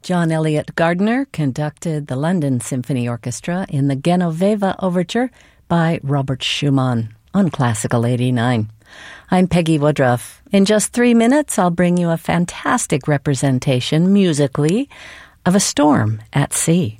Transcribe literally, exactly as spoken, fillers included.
John Eliot Gardiner conducted the London Symphony Orchestra in the Genoveva Overture by Robert Schumann on Classical eighty-nine. I'm Peggy Woodruff. In just three minutes, I'll bring you a fantastic representation, musically, of a storm at sea.